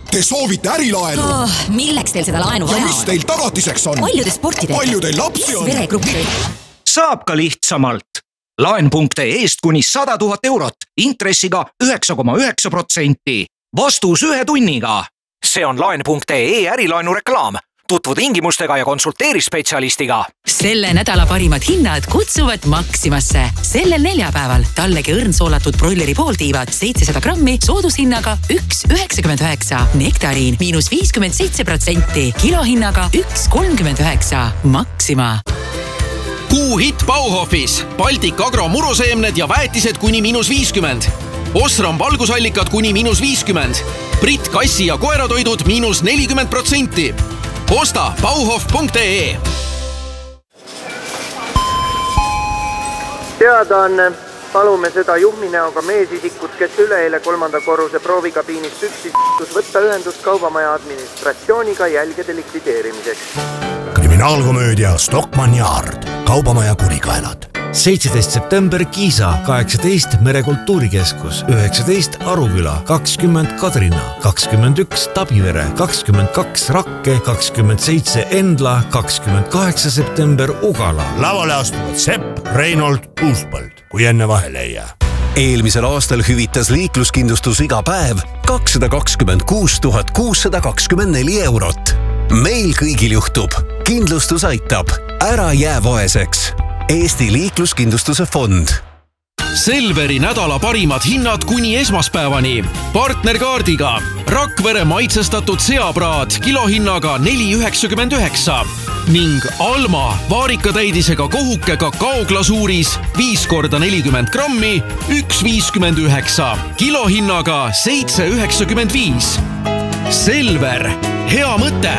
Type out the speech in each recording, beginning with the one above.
Te soovite ärilaenu? Milleks teil seda laenu vaja ja mis teil tagatiseks on? Palju te sporti teete? Palju teil lapsi on? Veregruppi? Saab ka lihtsamalt. Laen.eest kuni 100 000 eurot, intressiga 9,9%. Vastus 1 tunniga. See on Laen.ee ärilaenu reklaam. Tutvu tingimustega ja konsulteeri spetsialistiga. Selle nädala parimad hinnad kutsuvad Maximasse. Sellel neljapäeval tallegi õrnsoolatud broileri pooltiivad 700 grammi soodushinnaga 1,99. Nektariin -57%, kilohinnaga 1,39. Maxima. Kuuhitt Bauhofis. Baltic Agro muruseemned ja väetised kuni -50. Osram valgusallikad kuni -50. Brit kassi ja koeratoidud -40%. Osta bauhof.ee. Teadaanne. Palume seda juhminäoga meesisikut, kes üleeile 3. korruse proovikabiinist üksis võtta ühendust kaubamaja administratsiooniga jälgede likvideerimiseks. Kriminaalkomöödia Stockmann Yard. Kaubamaja kurikaelad. 17 september Kiisa, 18 Merekultuurikeskus, 19 Aruküla, 20 Kadrina, 21 Tabivere, 22 Rakke, 27 Endla, 28 september Ugala. Lavale astuvad Sepp, Reinhold, Uuspõld, kui enne vahele ei jää. Eelmisel aastal hüvitas liikluskindlustus iga päev 226 624 eurot. Meil kõigil juhtub. Kindlustus aitab. Ära jää vaeseks. Eesti liikluskindlustuse fond. Selveri nädala parimad hinnad kuni esmaspäevani. Partnerkaardiga. Rakvere maitsestatud seapraad kilohinnaga 4,99 ning Alma vaarikatäidisega kohuke kakaoglasuuris 5x40 grammi 1,59. Kilohinnaga 7,95. Selver. Hea mõte.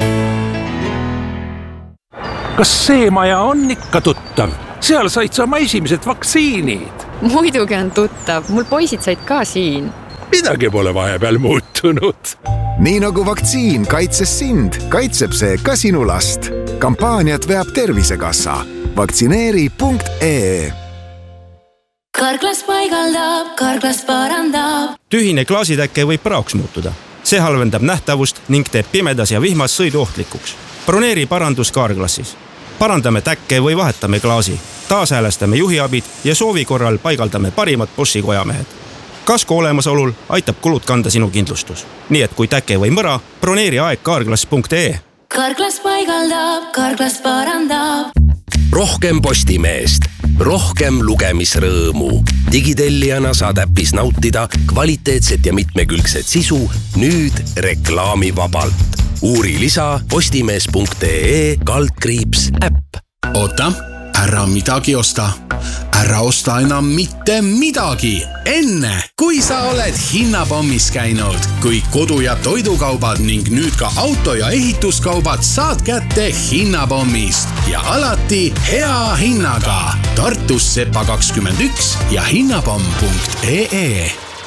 Kas see maja on ikka tuttav? Seal said sa oma esimesed vaktsiinid. Muidugi on tuttav. Mul poisid said ka siin. Midagi pole vahepeal muutunud. Nii nagu vaktsiin kaitses sind, kaitseb see ka sinu last. Kampaaniat veab Tervisekassa. Vaktsineeri.ee. Karklas paigaldab, Karklas parandab. Tühine klaasitäkke võib praoks muutuda. See halvendab nähtavust ning teeb pimedas ja vihmas sõiduohtlikuks. Broneeri parandus Karklassis. Parandame täkke või vahetame klaasi. Taashäälestame juhiabid ja soovi korral paigaldame parimad Boschi kojamehed. Kasko olemasolul aitab kulud kanda sinu kindlustus. Nii et kui täke või mõra, broneeri aeg karklas.ee. Karklas paigaldab, Karklas parandab. Rohkem Postimeest. Rohkem lugemisrõõmu. Digitellijana saad äppis nautida kvaliteetset ja mitmekülgset sisu nüüd reklaamivabalt. Uuri lisa postimees.ee/äpp. Oota, ära midagi osta. Ära osta enam mitte midagi. Enne, kui sa oled hinnapommis käinud. Kui kodu- ja toidukaubad ning nüüd ka auto- ja ehituskaubad saad kätte hinnapommist. Ja alati hea hinnaga. Tartus Sepa 21 ja hinnapomm.ee.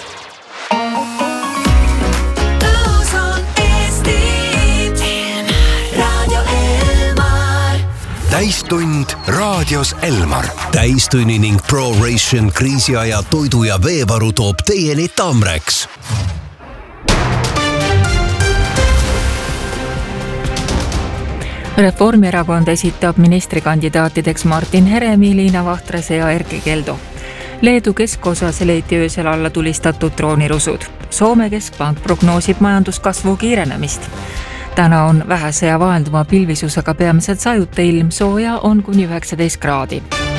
Täistund raadios Elmar. Täistunni ning ProRation kriisiaja toidu- ja veevaru toob teieni Tamreks. Reformierakond esitab ministrikandidaatideks Martin Heremi, Liina Vahtrase ja Erkki Keldo. Leedu keskosas leiti öösel alla tulistatud droonirusud. Soome keskpank prognoosib majanduskasvu kiirenemist. Täna on vähese ja vahelduma pilvisusega peamiselt sajuta ilm, sooja on kuni 19 kraadi.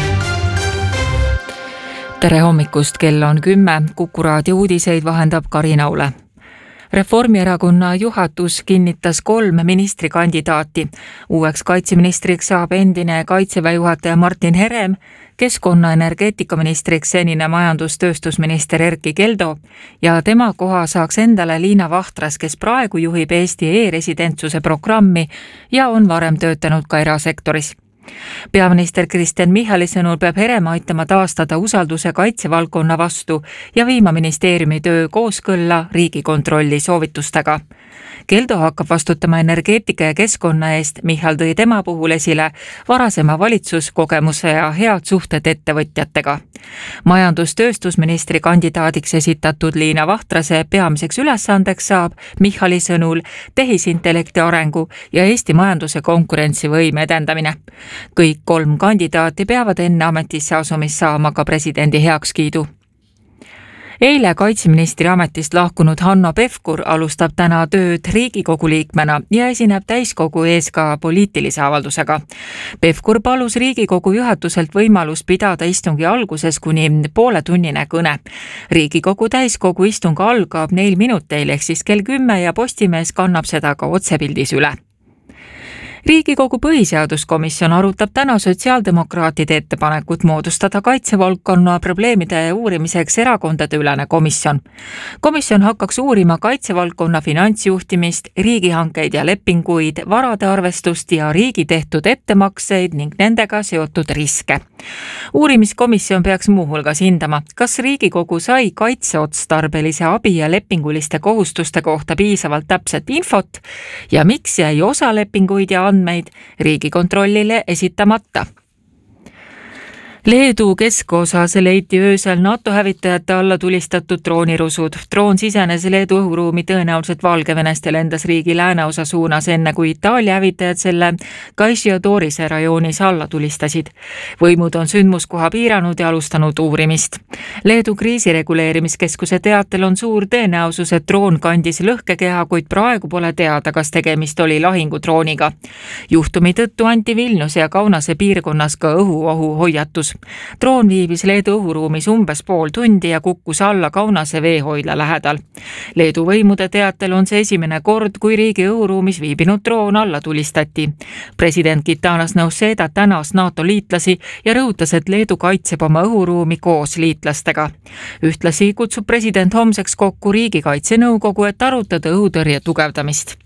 Tere hommikust, kell on 10, Kuku raadio uudiseid vahendab Karina Ule. Reformierakonna juhatus kinnitas 3 ministrikandidaati. Uueks kaitseministriks saab endine kaitseväe juhataja Martin Herem, keskkonna- energeetikaministriks senine majandustööstusminister Erkki Keldo ja tema koha saaks endale Liina Vahtras, kes praegu juhib Eesti e-residentsuse programmi ja on varem töötanud ka erasektoris. Peaminister Kristen Michali sõnul peab Herem aitama taastada usalduse kaitsevaldkonna vastu ja viima ministeeriumi töö kooskõlla Riigikontrolli soovitustega. Keldo hakkab vastutama energeetika ja keskkonna eest. Michal tõi tema puhul esile varasema valitsuskogemuse ja head suhted ettevõtjatega. Majandus-tööstusministri kandidaadiks esitatud Liina Vahtrase peamiseks ülesandeks saab Michali sõnul tehisintellekti arengu ja Eesti majanduse konkurentsivõime edendamine. Kõik 3 kandidaati peavad enne ametisse asumist saama ka presidendi heakskiidu. Eile kaitseministri ametist lahkunud Hanno Pevkur alustab täna tööd Riigikogu liikmena ja esineb täiskogu ees ka poliitilise avaldusega. Pevkur palus Riigikogu juhatuselt võimalust pidada istungi alguses kuni pooletunnine kõne. Riigikogu täiskogu istung algab 4 minuteil ehk siis kell 10 ja Postimees kannab seda ka otsepildis üle. Riigikogu põhiseaduskomisjon arutab täna sotsiaaldemokraatide ettepanekut moodustada kaitsevaldkonna probleemide uurimiseks erakondade ülene komisjon. Komisjon hakkaks uurima kaitsevaldkonna finantsjuhtimist, riigihankeid ja lepinguid, varade arvestust ja riigi tehtud ettemakseid ning nendega seotud riske. Uurimiskomisjon peaks muuhulgas hindama, kas Riigikogu sai kaitseotstarbelise abi ja lepinguliste kohustuste kohta piisavalt täpset infot ja miks jäi osa lepinguid ja andmeid Riigikontrollile esitamata. Leedu keskosas leiti öösel NATO hävitajate alla tulistatud droonirusud. Droon sisenes Leedu õhuruumi tõenäoliselt Valgevenest ja lendas riigi lääneosa suunas enne, kui Itaalia hävitajad selle Kaišiadorise rajoonis alla tulistasid. Võimud on sündmuskoha piiranud ja alustanud uurimist. Leedu kriisireguleerimiskeskuse teatel on suur tõenäosus, et droon kandis lõhkekeha, kuid praegu pole teada, kas tegemist oli lahingudrooniga. Juhtumi tõttu anti Vilniuse ja Kaunase piirkonnas ka õhuohu hoiatus. Droon viibis Leedu õhuruumis umbes pool tundi ja kukkus alla Kaunase veehoidla lähedal. Leedu võimude teatel on see esimene kord, kui riigi õhuruumis viibinud droon alla tulistati. President Gitanas Nausėda tänas NATO liitlasi ja rõhutas, et Leedu kaitseb oma õhuruumi koos liitlastega. Ühtlasi kutsub president homseks kokku Riigikaitsenõukogu, et arutada õhutõrje tugevdamist.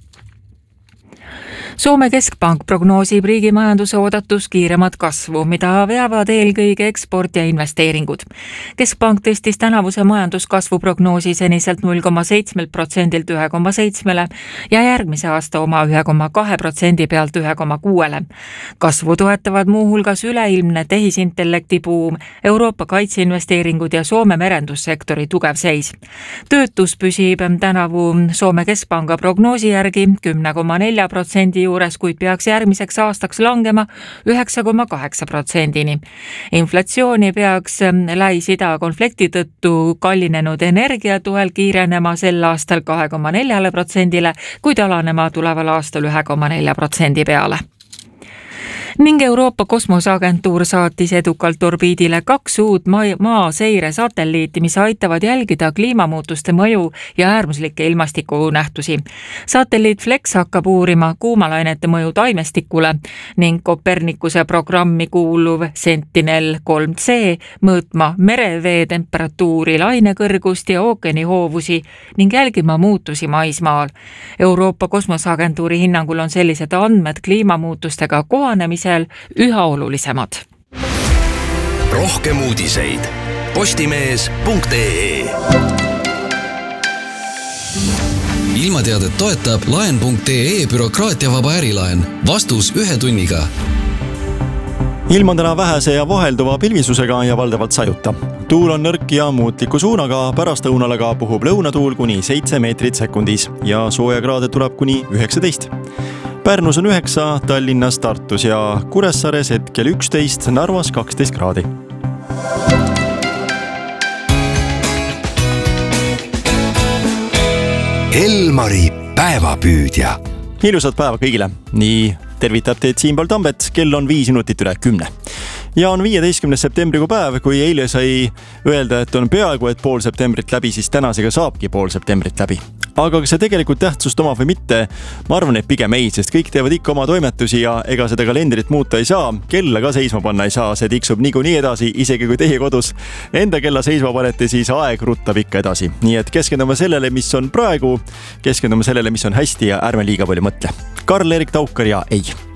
Soome keskpank prognoosib riigi majanduse oodatus kiiremat kasvu, mida veavad eelkõige eksport ja investeeringud. Keskpank tõstis tänavuse majanduskasvu prognoosi seniselt 0,7% 1,7% ja järgmise aasta oma 1,2% pealt 1,6%. Kasvu toetavad muuhulgas üleilmne tehisintellekti buum, Euroopa kaitseinvesteeringud ja Soome merendussektori tugev seis. Töötus püsib tänavu Soome keskpanga prognoosi järgi 10,4% juures, kuid peaks järgmiseks aastaks langema 9,8%-ni. Inflatsiooni peaks Lähis-Ida konflikti tõttu kallinenud energia toel kiirenema sel aastal 2,4%-le, kuid alanema tuleval aastal 1,4% peale. Ning Euroopa kosmoseagentuur saatis edukalt orbiidile 2 uut maaseire satelliiti, mis aitavad jälgida kliimamuutuste mõju ja äärmuslikke ilmastikunähtusi. Satelliit Flex hakkab uurima kuumalainete mõju taimestikule ning Kopernikuse programmi kuuluv Sentinel-3C mõõtma merevee temperatuuri, lainekõrgust ja ookeani hoovusi ning jälgima muutusi maismaal. Euroopa kosmoseagentuuri hinnangul on sellised andmed kliimamuutustega kohanemisel üha olulisemad. Rohkem uudiseid postimees.ee. Ilmateadet toetab laen.ee bürokraatiavaba ärilaen. Vastus 1 tunniga. Ilm on täna vähese ja vahelduva pilvisusega ja valdavalt sajuta. Tuul on nõrk ja muutliku suunaga, pärast õunalega puhub lõunatuul kuni 7 meetrit sekundis ja soojakraade tuleb kuni 19. Pärnus on 9, Tallinnas, Tartus ja Kuressaares hetkel 11, Narvas 12 kraadi. Elmari päevapüüdja. Ilusat päeva kõigile. Nii tervitab teid Siim Tambet, kell on 5 minutit üle 10. Ja on 15. septembrikuu päev, kui eile sai öelda, et on peaaegu et pool septembrit läbi, siis tänasega saabki pool septembrit läbi. Aga kas see tegelikult tähtsust omab või mitte? Ma arvan, et pigem ei, sest kõik teevad ikka oma toimetusi ja ega seda kalendrit muuta ei saa. Kella ka seisma panna ei saa, see tiksub niikuinii edasi, isegi kui teie kodus enda kella seisma panete, siis aeg ruttab ikka edasi. Nii et keskendume sellele, mis on praegu, keskendume sellele, mis on hästi ja ärme liiga palju mõtle. Karl-Erik Taukar ja ei.